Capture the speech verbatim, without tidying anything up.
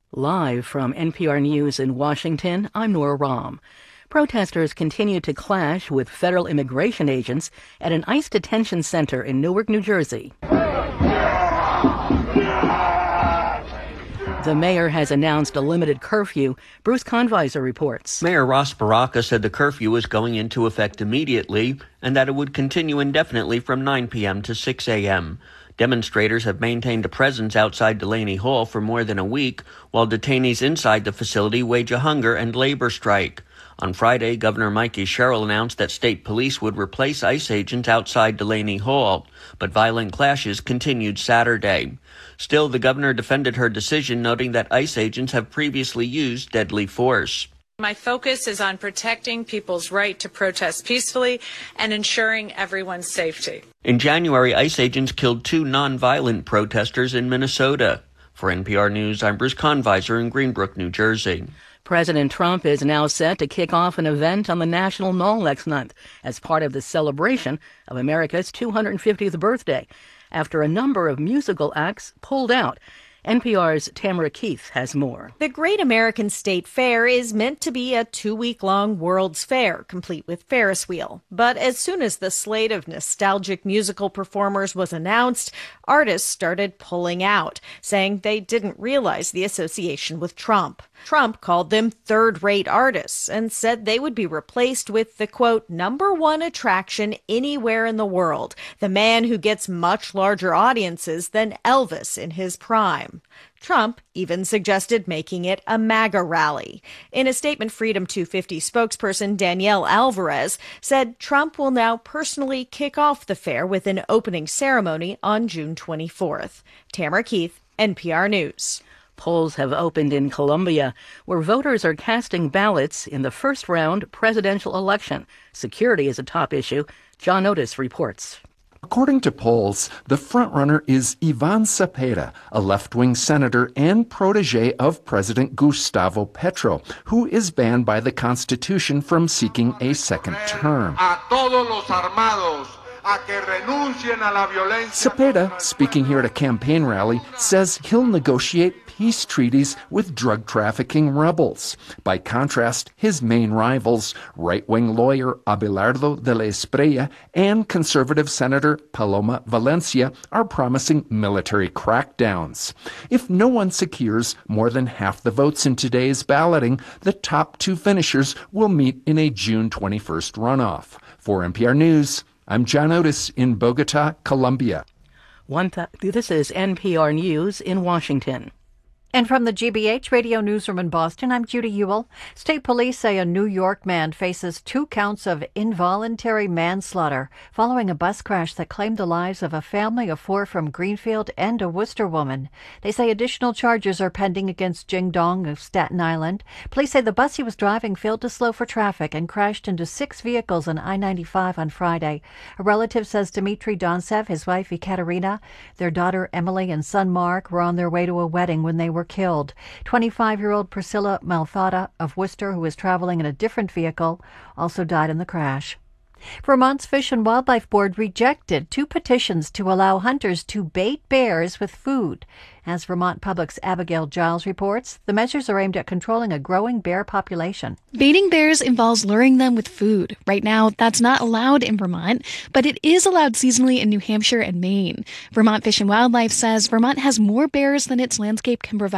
Live from N P R News in Washington, I'm Nora Rahm. Protesters continue to clash with federal immigration agents at an ICE detention center in Newark, New Jersey. The mayor has announced a limited curfew. Bruce Conviser reports. Mayor Ross Baraka said the curfew was going into effect immediately and that it would continue indefinitely from nine p.m. to six a.m. Demonstrators have maintained a presence outside Delaney Hall for more than a week, while detainees inside the facility wage a hunger and labor strike. On Friday, Governor Mikey Sherrill announced that state police would replace ICE agents outside Delaney Hall, but violent clashes continued Saturday. Still, the governor defended her decision, noting that ICE agents have previously used deadly force. My focus is on protecting people's right to protest peacefully and ensuring everyone's safety. In January, ICE agents killed two nonviolent protesters in Minnesota. For N P R News, I'm Bruce Conviser in Greenbrook, New Jersey. President Trump is now set to kick off an event on the National Mall next month as part of the celebration of America's two hundred fiftieth birthday, after a number of musical acts pulled out. N P R's Tamara Keith has more. The Great American State Fair is meant to be a two-week-long World's Fair, complete with Ferris wheel. But as soon as the slate of nostalgic musical performers was announced, artists started pulling out, saying they didn't realize the association with Trump. Trump called them third-rate artists and said they would be replaced with the, quote, number one attraction anywhere in the world, the man who gets much larger audiences than Elvis in his prime. Trump even suggested making it a MAGA rally. In a statement, Freedom two fifty spokesperson Danielle Alvarez said Trump will now personally kick off the fair with an opening ceremony on June twenty-fourth. Tamara Keith, N P R News. Polls have opened in Colombia, where voters are casting ballots in the first round presidential election. Security is a top issue. John Otis reports. According to polls, the frontrunner is Ivan Cepeda, a left-wing senator and protege of President Gustavo Petro, who is banned by the Constitution from seeking a second term. Cepeda, speaking here at a campaign rally, says he'll negotiate peace treaties with drug trafficking rebels. By contrast, his main rivals, right-wing lawyer Abelardo de la Espriella and conservative Senator Paloma Valencia, are promising military crackdowns. If no one secures more than half the votes in today's balloting, the top two finishers will meet in a June twenty-first runoff. For N P R News, I'm John Otis in Bogota, Colombia. One th- this is N P R News in Washington. And from the G B H Radio Newsroom in Boston, I'm Judy Ewell. State police say a New York man faces two counts of involuntary manslaughter following a bus crash that claimed the lives of a family of four from Greenfield and a Worcester woman. They say additional charges are pending against Jing Dong of Staten Island. Police say the bus he was driving failed to slow for traffic and crashed into six vehicles on I ninety-five on Friday. A relative says Dmitry Donsev, his wife Ekaterina, their daughter Emily, and son Mark were on their way to a wedding when they were killed. twenty-five-year-old Priscilla Malfata of Worcester, who was traveling in a different vehicle, also died in the crash. Vermont's Fish and Wildlife Board rejected two petitions to allow hunters to bait bears with food. As Vermont Public's Abigail Giles reports, the measures are aimed at controlling a growing bear population. Baiting bears involves luring them with food. Right now, that's not allowed in Vermont, but it is allowed seasonally in New Hampshire and Maine. Vermont Fish and Wildlife says Vermont has more bears than its landscape can provide.